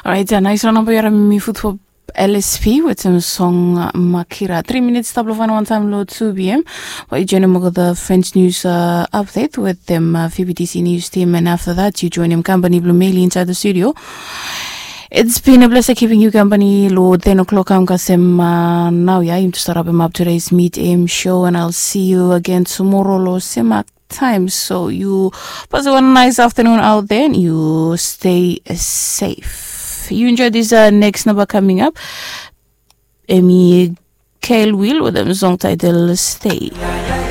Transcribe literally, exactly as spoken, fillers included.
Alright, uh, nice round number mi football L S P with some song uh, Makira. Three minutes double of one time low two p m. Well, you join him with the French news uh, update with them uh, V B T C news team, and after that you join him company Blue Mail inside the studio. It's been a pleasure keeping you company. Low ten o'clock I'm kasem uh, now yeah to start up him up today's Meet Aim show, and I'll see you again tomorrow low same time. So you pass one nice afternoon out there and you stay safe. You enjoy this uh, next number coming up. Amy Kale Will with them song title Stay.